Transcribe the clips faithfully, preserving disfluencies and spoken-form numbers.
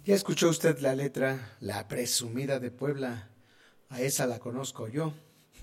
Ya escuchó usted la letra, la presumida de Puebla, a esa la conozco yo.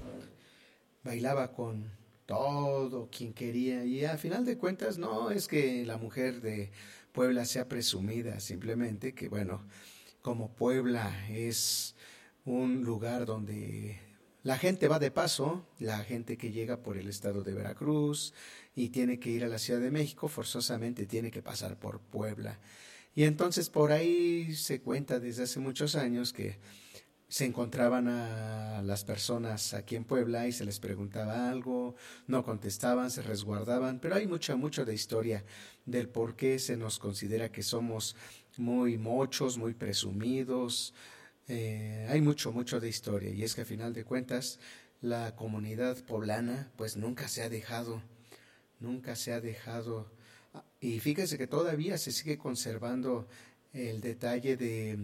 Bailaba con todo quien quería y a final de cuentas no es que la mujer de Puebla sea presumida, simplemente que bueno, como Puebla es un lugar donde la gente va de paso, la gente que llega por el estado de Veracruz y tiene que ir a la Ciudad de México, forzosamente tiene que pasar por Puebla. Y entonces por ahí se cuenta desde hace muchos años que se encontraban a las personas aquí en Puebla y se les preguntaba algo, no contestaban, se resguardaban, pero hay mucho, mucho de historia del por qué se nos considera que somos muy mochos, muy presumidos. Eh, hay mucho, mucho de historia y es que a final de cuentas la comunidad poblana pues nunca se ha dejado, nunca se ha dejado. Y fíjese que todavía se sigue conservando el detalle de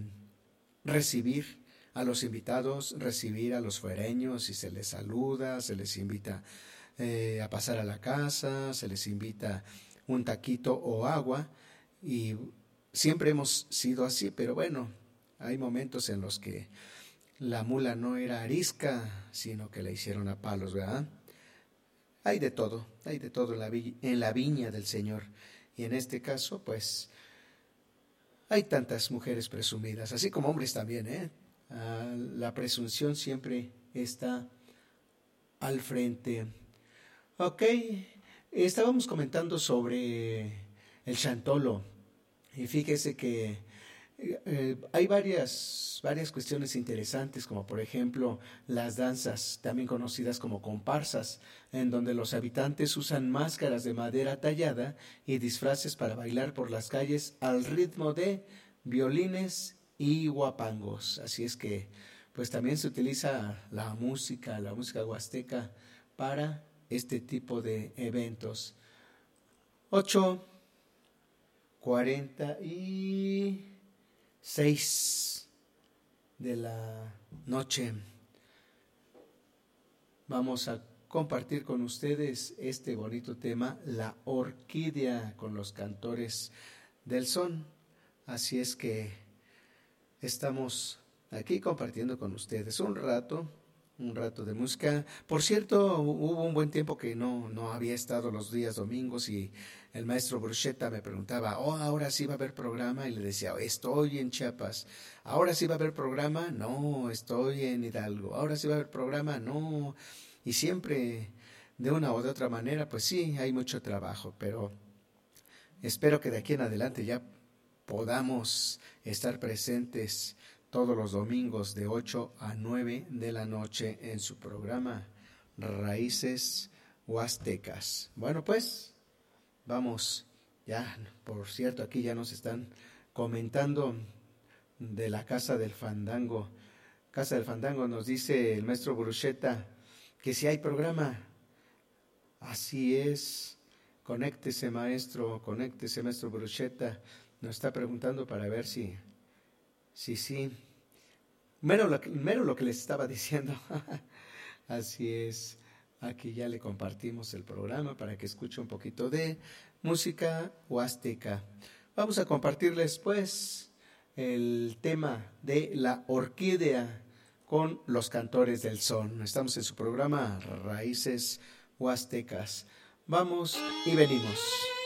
recibir a los invitados, recibir a los fuereños y se les saluda, se les invita eh, a pasar a la casa, se les invita un taquito o agua y siempre hemos sido así, pero bueno, hay momentos en los que la mula no era arisca, sino que la hicieron a palos, ¿verdad? Hay de todo, hay de todo en la, vi en la viña del Señor. Y en este caso, pues, hay tantas mujeres presumidas, así como hombres también, ¿eh? Ah, la presunción siempre está al frente. Ok, estábamos comentando sobre el chantolo y fíjese que eh, hay varias, varias cuestiones interesantes, como por ejemplo las danzas, también conocidas como comparsas, en donde los habitantes usan máscaras de madera tallada y disfraces para bailar por las calles al ritmo de violines y guapangos. Así es que, pues también se utiliza la música, la música huasteca para este tipo de eventos. Ocho cuarenta y seis de la noche. Vamos a compartir con ustedes este bonito tema, la orquídea, con los cantores del son. Así es que estamos aquí compartiendo con ustedes un rato, un rato de música. Por cierto, hubo un buen tiempo que no, no había estado los días domingos y el maestro Bruchetta me preguntaba, oh, ahora sí va a haber programa, y le decía, estoy en Chiapas. Ahora sí va a haber programa, no, estoy en Hidalgo. Ahora sí va a haber programa, no. Y siempre, de una o de otra manera, pues sí, hay mucho trabajo, pero espero que de aquí en adelante ya podamos estar presentes todos los domingos de ocho a nueve de la noche en su programa Raíces Huastecas. Bueno, pues vamos, ya, por cierto, aquí ya nos están comentando de la Casa del Fandango. Casa del Fandango nos dice el maestro Bruchetta que si hay programa. Así es. Conéctese, maestro, conéctese, maestro Bruchetta. Nos está preguntando para ver si, si, sí. Mero lo, mero lo que les estaba diciendo. Así es. Aquí ya le compartimos el programa para que escuche un poquito de música huasteca. Vamos a compartirles, pues, el tema de la orquídea con los cantores del son. Estamos en su programa Raíces Huastecas. Vamos y venimos.